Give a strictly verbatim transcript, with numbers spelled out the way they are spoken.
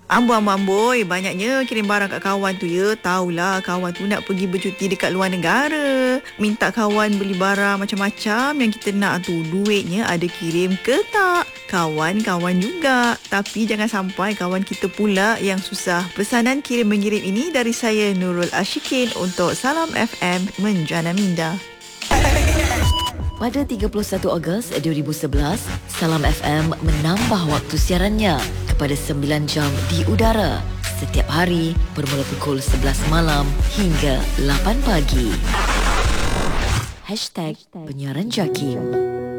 Amboi-amboi, banyaknya kirim barang kat kawan tu ya. Tahulah kawan tu nak pergi bercuti dekat luar negara. Minta kawan beli barang macam-macam yang kita nak tu. Duitnya ada kirim ke tak? Kawan-kawan juga. Tapi jangan sampai kawan kita pula yang susah. Pesanan kirim-mengirim ini dari saya Nurul Ashikin untuk Salam F M Menjana Minda. Pada tiga puluh satu Ogos dua ribu sebelas, Salam F M menambah waktu siarannya kepada sembilan jam di udara setiap hari bermula pukul sebelas malam hingga lapan pagi. Hashtag Penyiaran Jakim.